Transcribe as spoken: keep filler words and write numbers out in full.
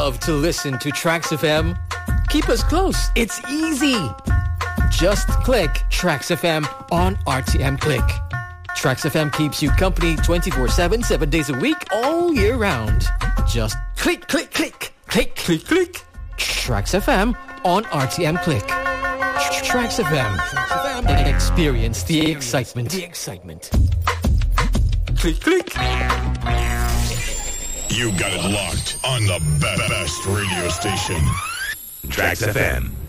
love to listen to Trax F M? Keep us close. It's easy. Just click Trax F M on R T M Click. Trax F M keeps you company twenty-four seven, seven days a week, all year round. Just click, click, click, click, click, click. Trax F M on R T M Click. Trax F M. Experience the excitement. The excitement. Click, click. You got it locked on the best radio station. Trax F M.